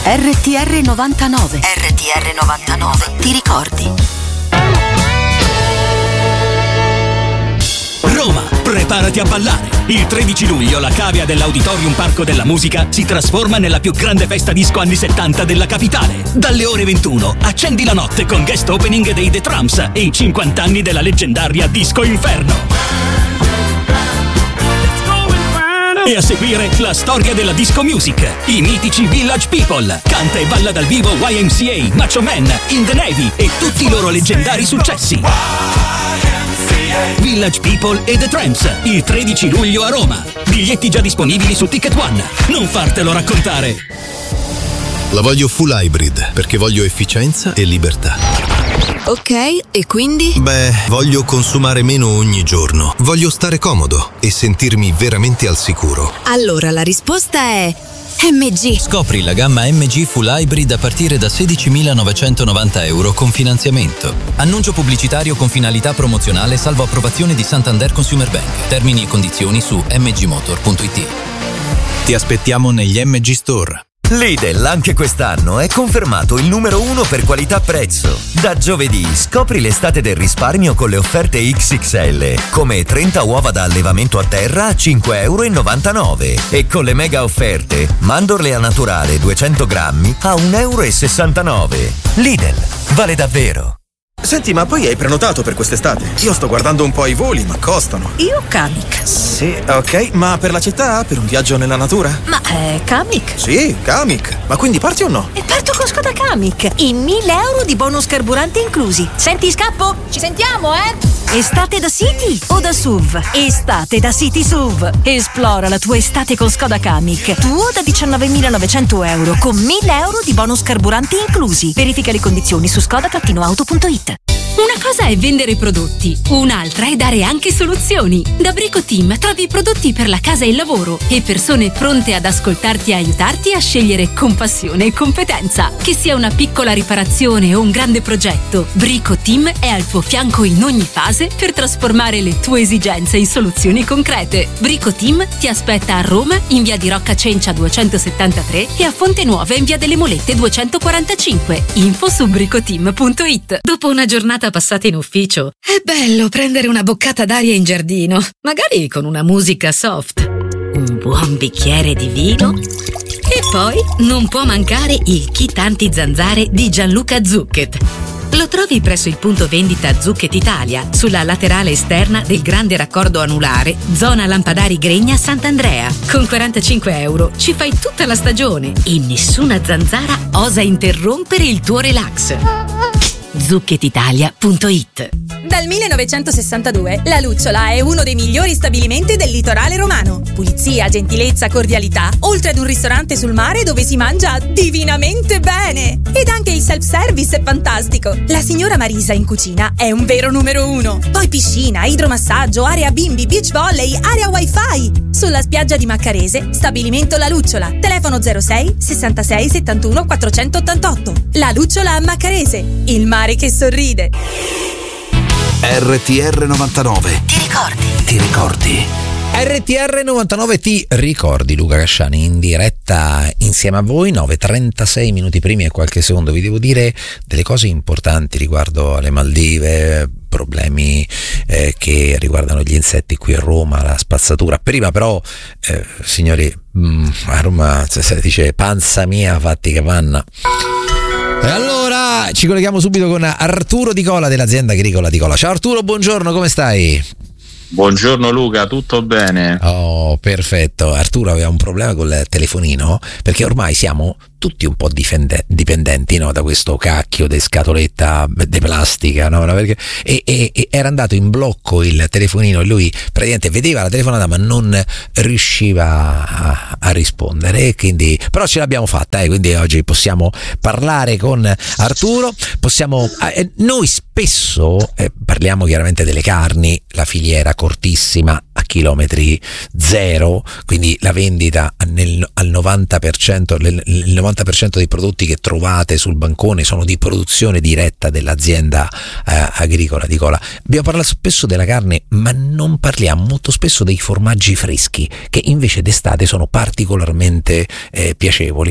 RTR 99. RTR 99. Ti ricordi? Roma, preparati a ballare! Il 13 luglio la cavea dell'Auditorium Parco della Musica si trasforma nella più grande festa disco anni 70 della capitale. Dalle ore 21 accendi la notte con guest opening dei The Trumps e i 50 anni della leggendaria Disco Inferno. E a seguire la storia della disco music, i mitici Village People, canta e balla dal vivo YMCA, Macho Man, In the Navy e tutti i loro leggendari successi. Village People e The Tramps, il 13 luglio a Roma. Biglietti già disponibili su Ticket One. Non fartelo raccontare. La voglio full hybrid perché voglio efficienza e libertà. Ok, e quindi? Beh, voglio consumare meno ogni giorno. Voglio stare comodo e sentirmi veramente al sicuro. Allora la risposta è MG. Scopri la gamma MG Full Hybrid a partire da €16.990 con finanziamento. Annuncio pubblicitario con finalità promozionale salvo approvazione di Santander Consumer Bank. Termini e condizioni su mgmotor.it. Ti aspettiamo negli MG Store. Lidl anche quest'anno è confermato il numero 1 per qualità-prezzo. Da giovedì scopri l'estate del risparmio con le offerte XXL, come 30 uova da allevamento a terra a €5,99 e con le mega offerte mandorle a naturale 200 grammi a €1,69. Lidl, vale davvero. Senti, ma poi hai prenotato per quest'estate? Io sto guardando un po' i voli, ma costano. Io Kamiq. Sì, ok, ma per la città? Per un viaggio nella natura? Ma Kamiq? Sì, Kamiq. Ma quindi parti o no? E parto con Skoda Kamiq. I €1.000 di bonus carburante inclusi. Senti, scappo? Ci sentiamo, Estate da City o da SUV? Estate da City SUV. Esplora la tua estate con Skoda Kamiq. Tuo da €19.900 con €1.000 di bonus carburanti inclusi. Verifica le condizioni su skoda-auto.it. Una cosa è vendere prodotti, un'altra è dare anche soluzioni. Da Brico Team trovi prodotti per la casa e il lavoro e persone pronte ad ascoltarti e aiutarti a scegliere con passione e competenza. Che sia una piccola riparazione o un grande progetto, Brico Team è al tuo fianco in ogni fase per trasformare le tue esigenze in soluzioni concrete. Brico Team ti aspetta a Roma in via di Rocca Cencia 273 e a Fonte Nuova in via delle Molette 245. Info su bricoteam.it. Dopo una giornata passata in ufficio, è bello prendere una boccata d'aria in giardino, magari con una musica soft, un buon bicchiere di vino e poi non può mancare il kit anti-zanzare di Gianluca Zucchet. Lo trovi presso il punto vendita Zucchet Italia, sulla laterale esterna del grande raccordo anulare, zona Lampadari Gregna Sant'Andrea. Con €45 ci fai tutta la stagione e nessuna zanzara osa interrompere il tuo relax. zucchetitalia.it. Dal 1962 La Lucciola è uno dei migliori stabilimenti del litorale romano. Pulizia, gentilezza, cordialità, oltre ad un ristorante sul mare dove si mangia divinamente bene. Ed anche il self-service è fantastico. La signora Marisa in cucina è un vero numero 1. Poi piscina, idromassaggio, area bimbi, beach volley, area wifi. Sulla spiaggia di Maccarese, stabilimento La Lucciola. Telefono 06 66 71 488. La Lucciola a Maccarese, il mare che sorride. RTR 99. Ti ricordi? Ti ricordi? RTR 99 ti ricordi, Luca Casciani in diretta insieme a voi, 9:36 minuti primi e qualche secondo. Vi devo dire delle cose importanti riguardo alle Maldive, problemi che riguardano gli insetti qui a Roma, la spazzatura. Prima però, signori, a Roma si dice panza mia fatti capanna. E allora ci colleghiamo subito con Arturo Di Cola dell'azienda agricola Di Cola. Ciao Arturo, buongiorno, come stai? Buongiorno Luca, tutto bene? Oh, perfetto. Arturo aveva un problema col telefonino perché ormai siamo tutti un po' dipendenti, no, da questo cacchio di scatoletta di plastica, no? Perché, e era andato in blocco il telefonino e lui praticamente vedeva la telefonata ma non riusciva a rispondere, e quindi però ce l'abbiamo fatta, quindi oggi possiamo parlare con Arturo. Noi spesso parliamo chiaramente delle carni, la filiera cortissima a chilometri zero, quindi la vendita al 90%, il 90% dei prodotti che trovate sul bancone sono di produzione diretta dell'azienda agricola Di Cola. Abbiamo parlato spesso della carne, ma non parliamo molto spesso dei formaggi freschi, che invece d'estate sono particolarmente piacevoli.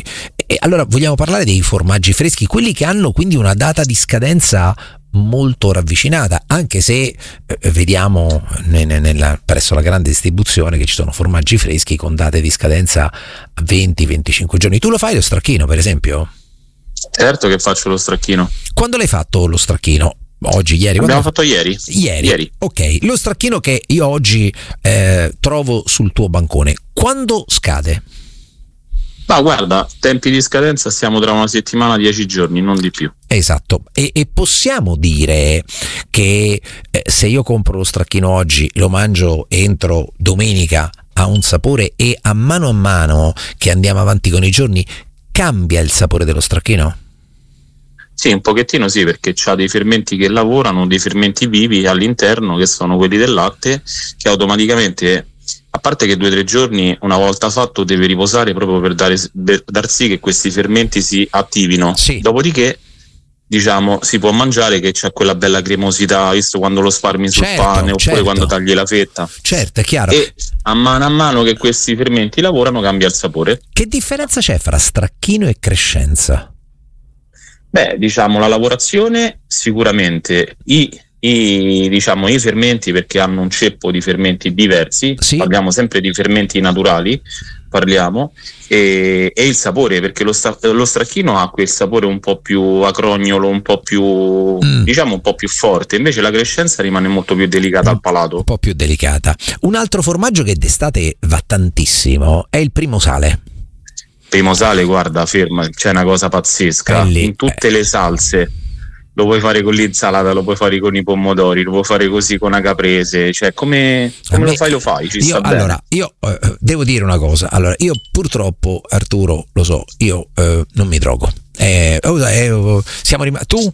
E allora vogliamo parlare dei formaggi freschi, quelli che hanno quindi una data di scadenza molto ravvicinata, anche se vediamo presso la grande distribuzione che ci sono formaggi freschi con date di scadenza 20-25 giorni. Tu lo fai lo stracchino, per esempio? Certo che faccio lo stracchino. Quando l'hai fatto lo stracchino? Oggi, ieri? Abbiamo fatto ieri. Ieri. Ok, lo stracchino che io oggi trovo sul tuo bancone, quando scade? Ma guarda, tempi di scadenza stiamo tra una settimana, 10 giorni, non di più. Esatto, e possiamo dire che se io compro lo stracchino oggi, lo mangio entro domenica, ha un sapore, e a mano che andiamo avanti con i giorni cambia il sapore dello stracchino? Sì, un pochettino sì, perché c'ha dei fermenti che lavorano, dei fermenti vivi all'interno, che sono quelli del latte, che automaticamente, a parte che 2 o 3 giorni una volta fatto deve riposare proprio per dar sì che questi fermenti si attivino. Sì. Dopodiché, diciamo, si può mangiare, che c'ha quella bella cremosità, visto quando lo sparmi sul pane, oppure quando tagli la fetta. Certo, è chiaro. E a mano che questi fermenti lavorano cambia il sapore. Che differenza c'è fra stracchino e crescenza? Beh, diciamo, la lavorazione sicuramente, i fermenti, perché hanno un ceppo di fermenti diversi, sì. Parliamo sempre di fermenti naturali, e il sapore, perché lo stracchino ha quel sapore un po' più acrognolo, un po' più diciamo un po' più forte, invece la crescenza rimane molto più delicata al palato. Un po' più delicata. Un altro formaggio che d'estate va tantissimo è il Primosale. Primosale, guarda, ferma, c'è una cosa pazzesca, in tutte le salse. Lo puoi fare con l'insalata, lo puoi fare con i pomodori, lo puoi fare così con la caprese, cioè come lo fai, ci sta bene. Allora, io devo dire una cosa, allora, io purtroppo, Arturo, lo so, io non mi drogo. Siamo rimasti... Tu?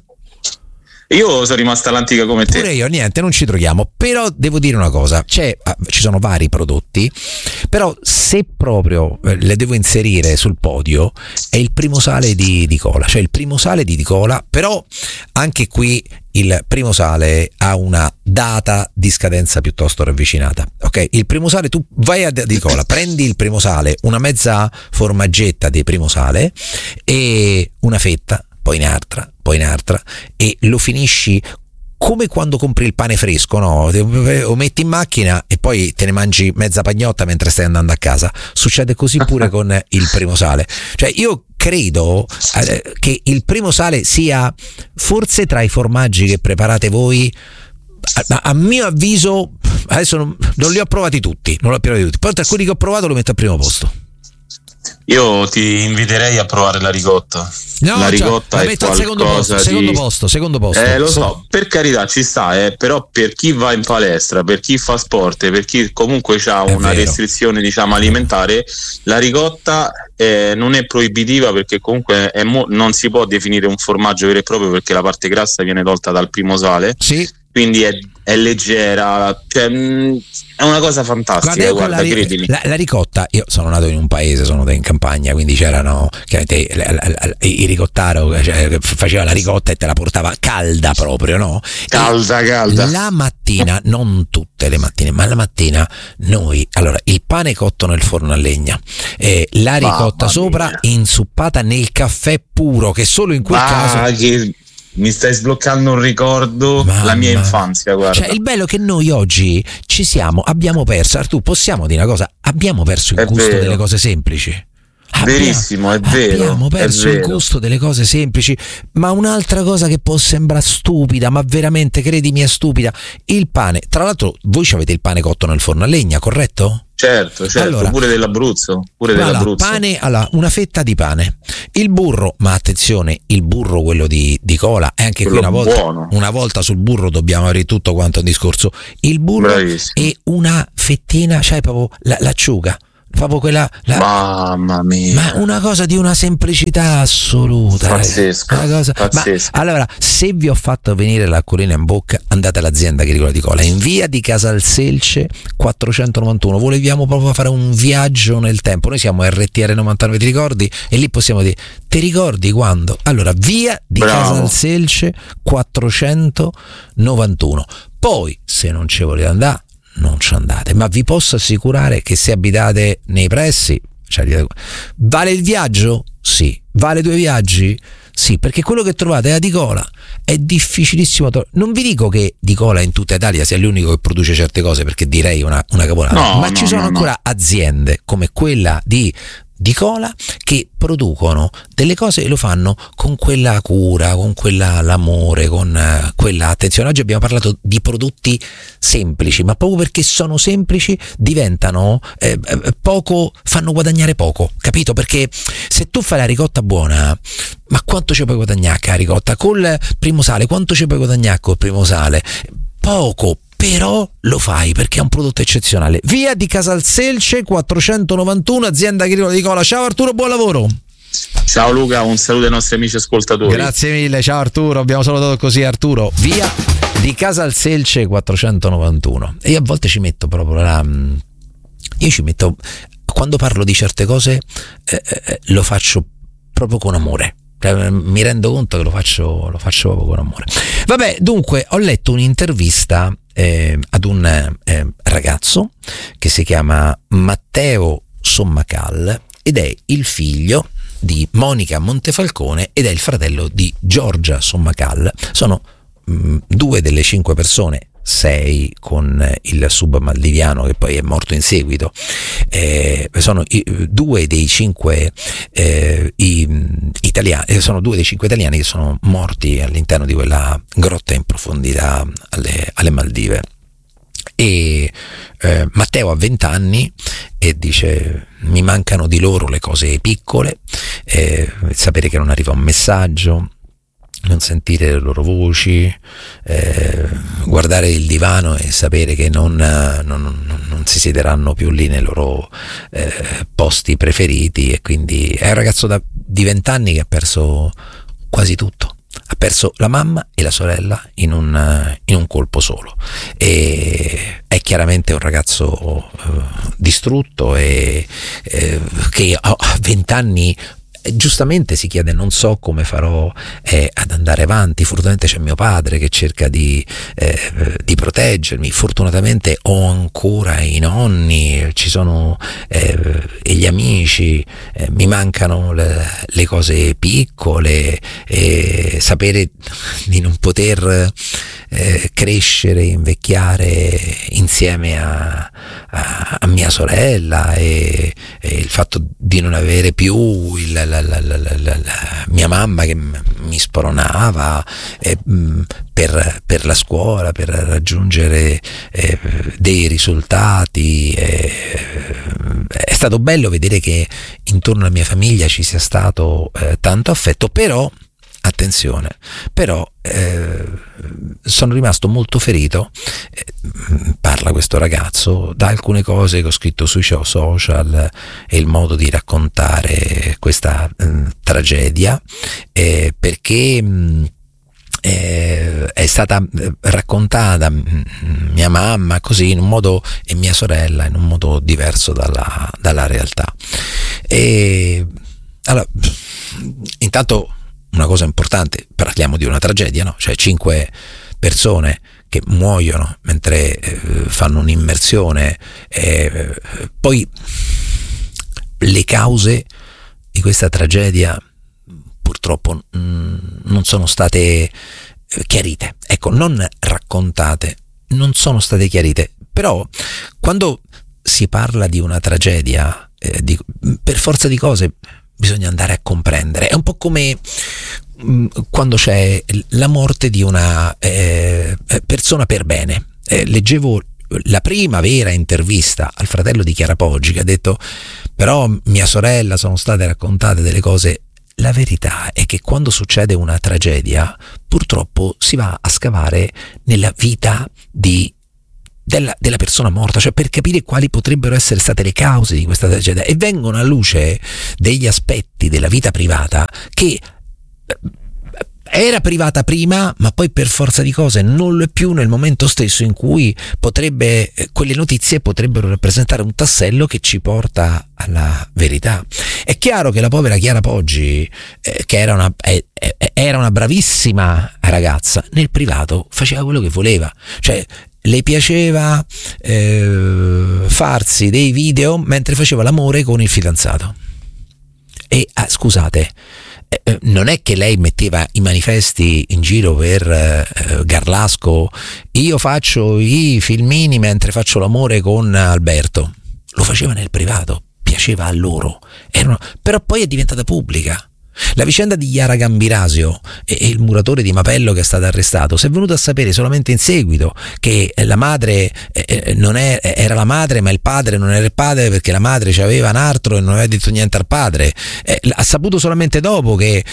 Io sono rimasta all'antica come te. Pure io, niente, non ci droghiamo. Però devo dire una cosa, ci sono vari prodotti, però se proprio le devo inserire sul podio è il Primosale di Cola, cioè il Primosale di Cola, però anche qui il Primosale ha una data di scadenza piuttosto ravvicinata. Ok, il Primosale, tu vai a di Cola, prendi il Primosale, una mezza formaggetta di Primosale e una fetta, poi un'altra, e lo finisci come quando compri il pane fresco, no? Lo metti in macchina e poi te ne mangi mezza pagnotta mentre stai andando a casa. Succede così pure con il Primosale. Cioè, io credo che il Primosale sia forse tra i formaggi che preparate voi, a mio avviso, adesso non li ho provati tutti, però tra quelli che ho provato lo metto al primo posto. Io ti inviterei a provare la ricotta. No, la ricotta la metto al secondo posto. Lo so, per carità, ci sta, però per chi va in palestra, per chi fa sport, per chi comunque ha una restrizione, diciamo, alimentare, la ricotta non è proibitiva, perché comunque non si può definire un formaggio vero e proprio, perché la parte grassa viene tolta dal Primosale. Sì. Quindi è leggera, cioè, è una cosa fantastica. Guarda, credimi. La ricotta, io sono nato in un paese, sono nato in campagna, quindi c'erano i ricottaro, cioè, faceva la ricotta e te la portava calda proprio, no? Calda. La mattina, non tutte le mattine, ma la mattina noi, allora, il pane cotto nel forno a legna, la ricotta sopra inzuppata nel caffè puro, che solo in quel caso... Mi stai sbloccando un ricordo, la mia infanzia, guarda. Cioè, il bello è che noi oggi abbiamo perso, Artù, possiamo dire una cosa, abbiamo perso il gusto delle cose semplici. Verissimo, è vero. Abbiamo perso il gusto delle cose semplici, ma un'altra cosa che può sembrare stupida, ma veramente, credimi, è stupida, il pane. Tra l'altro, voi avete il pane cotto nel forno a legna, corretto? Certo, allora, pure dell'Abruzzo. Pane, allora, una fetta di pane, il burro, ma attenzione, il burro quello di Cola, e anche quello qui una volta sul burro dobbiamo avere tutto quanto un discorso. Il burro. Bravissimo. E una fettina, cioè proprio l'acciuga. Proprio quella, mamma mia, ma una cosa di una semplicità assoluta, pazzesco. Ma allora, se vi ho fatto venire l'acquolina in bocca, andate all'azienda agricola di Cola in via di Casalselce 491. Voleviamo proprio fare un viaggio nel tempo. Noi siamo RTR 99, ti ricordi? E lì possiamo dire, ti ricordi quando? Allora, via di Casalselce 491. Poi, se non ci volete andare, non ci andate, ma vi posso assicurare che se abitate nei pressi Vale il viaggio? Sì. Vale 2 viaggi? Sì, perché quello che trovate a Di Cola è difficilissimo. Non vi dico che Di Cola in tutta Italia sia l'unico che produce certe cose, perché direi una cavolata, ma ci sono ancora aziende come quella di Cola che producono delle cose e lo fanno con quella cura, con l'amore, con quella attenzione. Oggi abbiamo parlato di prodotti semplici, ma proprio perché sono semplici diventano poco, fanno guadagnare poco, capito? Perché se tu fai la ricotta buona, ma quanto ci puoi guadagnare con la ricotta? Col primo sale, quanto ci puoi guadagnare col primo sale? Poco. Però lo fai perché è un prodotto eccezionale. Via di Casalselce 491, azienda agricola di Cola. Ciao Arturo, buon lavoro. Ciao Luca, un saluto ai nostri amici ascoltatori. Grazie mille, ciao Arturo, abbiamo salutato così Arturo. Via di Casalselce 491. E io a volte ci metto proprio quando parlo di certe cose lo faccio proprio con amore. Mi rendo conto che lo faccio proprio con amore. Vabbè, dunque ho letto un'intervista ad un ragazzo che si chiama Matteo Sommacal ed è il figlio di Monica Montefalcone ed è il fratello di Giorgia Sommacal. Sono 2 delle 5 persone, 6 con il sub-maldiviano che poi è morto in seguito, sono 2 dei 5 italiani, sono 2 dei 5 italiani che sono morti all'interno di quella grotta in profondità alle Maldive. E Matteo ha 20 anni e dice: mi mancano di loro le cose piccole, sapere che non arriva un messaggio, non sentire le loro voci, guardare il divano e sapere che non si siederanno più lì nei loro posti preferiti. E quindi è un ragazzo di 20 anni che ha perso quasi tutto. Ha perso la mamma e la sorella in un colpo solo, e è chiaramente un ragazzo distrutto e che a 20 anni giustamente si chiede: non so come farò ad andare avanti. Fortunatamente c'è mio padre che cerca di proteggermi, fortunatamente ho ancora i nonni, ci sono e gli amici, mi mancano le cose piccole, e sapere di non poter crescere, invecchiare insieme a mia sorella, e il fatto di non avere più mia mamma che mi spronava per la scuola, per raggiungere dei risultati. È stato bello vedere che intorno alla mia famiglia ci sia stato tanto affetto, però attenzione, sono rimasto molto ferito, parla questo ragazzo, da alcune cose che ho scritto sui social e il modo di raccontare questa tragedia, perché è stata raccontata mia mamma così in un modo e mia sorella in un modo diverso dalla realtà. E allora, intanto, una cosa importante, parliamo di una tragedia, no? Cioè 5 persone che muoiono mentre fanno un'immersione, poi le cause di questa tragedia purtroppo non sono state chiarite, ecco, non raccontate, non sono state chiarite. Però quando si parla di una tragedia, per forza di cose bisogna andare a comprendere. È un po' come quando c'è la morte di una persona per bene. Leggevo la prima vera intervista al fratello di Chiara Poggi, che ha detto: però mia sorella, sono state raccontate delle cose. La verità è che quando succede una tragedia, purtroppo si va a scavare nella vita della persona morta, cioè per capire quali potrebbero essere state le cause di questa tragedia, e vengono a luce degli aspetti della vita privata che era privata prima, ma poi per forza di cose non lo è più nel momento stesso in cui quelle notizie potrebbero rappresentare un tassello che ci porta alla verità. È chiaro che la povera Chiara Poggi, che era una bravissima ragazza, nel privato faceva quello che voleva, cioè le piaceva farsi dei video mentre faceva l'amore con il fidanzato. E scusate, non è che lei metteva i manifesti in giro per Garlasco, io faccio i filmini mentre faccio l'amore con Alberto. Lo faceva nel privato, piaceva a loro, però poi è diventata pubblica. La vicenda di Chiara Gambirasio e il muratore di Mapello che è stato arrestato si è venuto a sapere solamente in seguito che la madre non era la madre, ma il padre non era il padre, perché la madre c'aveva un altro e non aveva detto niente al padre. Ha saputo solamente dopo che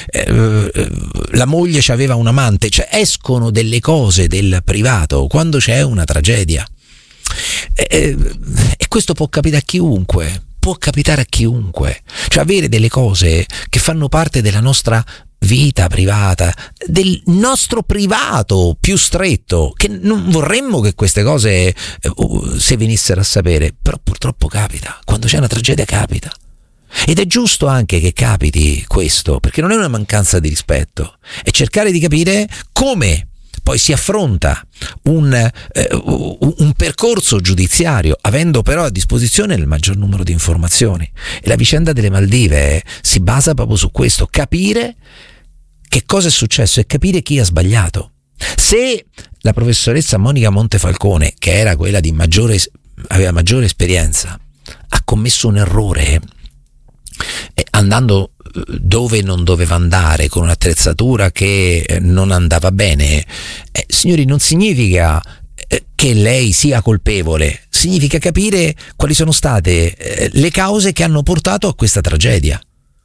la moglie c'aveva un amante. Cioè escono delle cose del privato quando c'è una tragedia, e questo può capitare a chiunque. Può capitare a chiunque, cioè avere delle cose che fanno parte della nostra vita privata, del nostro privato più stretto, che non vorremmo che queste cose si venissero a sapere, però purtroppo capita, quando c'è una tragedia capita. Ed è giusto anche che capiti questo, perché non è una mancanza di rispetto, è cercare di capire come poi si affronta un percorso giudiziario, avendo però a disposizione il maggior numero di informazioni. E la vicenda delle Maldive si basa proprio su questo: capire che cosa è successo e capire chi ha sbagliato. Se la professoressa Monica Montefalcone, che era quella aveva maggiore esperienza, ha commesso un errore andando dove non doveva andare, con un'attrezzatura che non andava bene, signori, non significa che lei sia colpevole, significa capire quali sono state le cause che hanno portato a questa tragedia.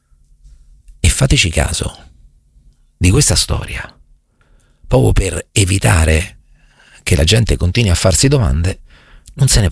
E fateci caso di questa storia, proprio per evitare che la gente continui a farsi domande, non se ne